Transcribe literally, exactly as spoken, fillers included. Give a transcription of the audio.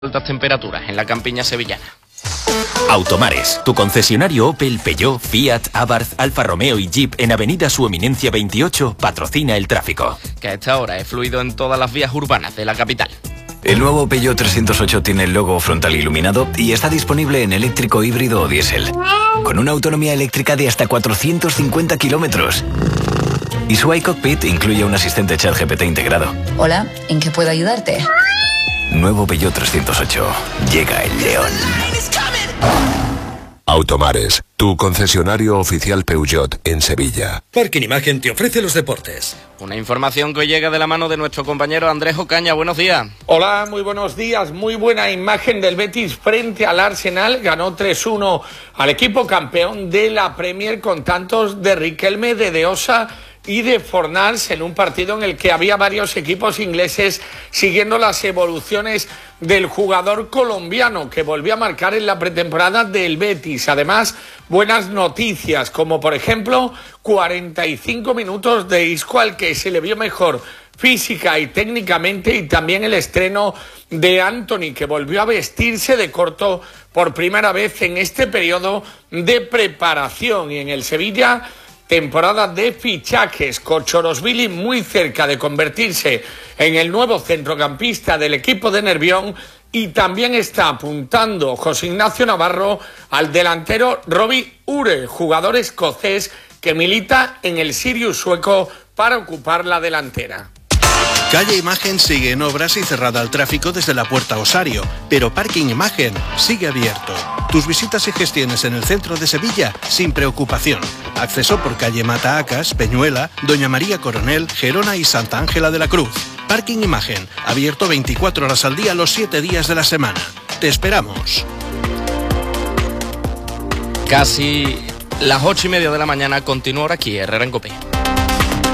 altas temperaturas en la campiña sevillana. Automares, tu concesionario Opel, Peugeot, Fiat, Abarth, Alfa Romeo y Jeep en Avenida Su Eminencia veintiocho patrocina el tráfico. Que a esta hora es fluido en todas las vías urbanas de la capital. El nuevo Peugeot trescientos ocho tiene el logo frontal iluminado y está disponible en eléctrico, híbrido o diésel, con una autonomía eléctrica de hasta cuatrocientos cincuenta kilómetros. Y su iCockpit incluye un asistente ChatGPT integrado. Hola, ¿en qué puedo ayudarte? Nuevo Peugeot trescientos ocho. Llega el león. Automares, tu concesionario oficial Peugeot en Sevilla. Parking Imagen te ofrece los deportes. Una información que hoy llega de la mano de nuestro compañero Andrés Ocaña. Buenos días. Hola, muy buenos días. Muy buena imagen del Betis frente al Arsenal. Ganó tres uno al equipo campeón de la Premier con tantos de Riquelme, de De Osa y de Fornals, en un partido en el que había varios equipos ingleses siguiendo las evoluciones del jugador colombiano que volvió a marcar en la pretemporada del Betis. Además, buenas noticias, como por ejemplo cuarenta y cinco minutos de Isco, al que se le vio mejor física y técnicamente, y también el estreno de Antony, que volvió a vestirse de corto por primera vez en este periodo de preparación. Y en el Sevilla, temporada de fichajes, Cocchorosvili muy cerca de convertirse en el nuevo centrocampista del equipo de Nervión, y también está apuntando José Ignacio Navarro al delantero Robbie Ure, jugador escocés que milita en el Sirius sueco para ocupar la delantera. Calle Imagen sigue en obras y cerrada al tráfico desde la Puerta Osario, pero Parking Imagen sigue abierto. Tus visitas y gestiones en el centro de Sevilla sin preocupación. Acceso por calle Mataacas, Peñuela, Doña María Coronel, Gerona y Santa Ángela de la Cruz. Parking Imagen, abierto veinticuatro horas al día los siete días de la semana. Te esperamos. Casi las ocho y media de la mañana, continúa ahora aquí Herrera en Copé.